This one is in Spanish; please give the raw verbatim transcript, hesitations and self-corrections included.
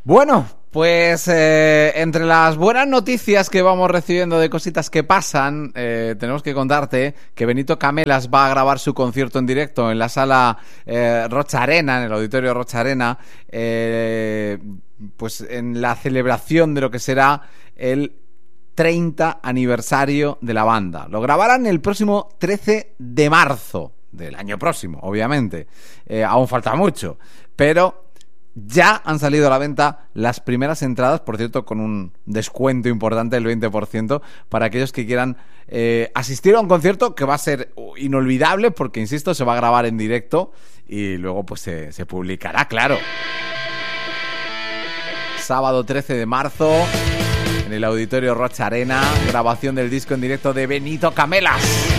Bueno, pues eh, entre las buenas noticias que vamos recibiendo de cositas que pasan, eh, tenemos que contarte que Benito Camelas va a grabar su concierto en directo en la sala eh, Rocha Arena, en el auditorio Rocha Arena, eh, pues en la celebración de lo que será el treinta aniversario de la banda. Lo grabarán el próximo trece de marzo del año próximo, obviamente. Eh, aún falta mucho, pero ya han salido a la venta las primeras entradas, por cierto, con un descuento importante del veinte por ciento para aquellos que quieran eh, asistir a un concierto que va a ser inolvidable porque, insisto, se va a grabar en directo y luego pues se, se publicará, claro. Sábado trece de marzo en el auditorio Rocha Arena, grabación del disco en directo de Benito Camelas.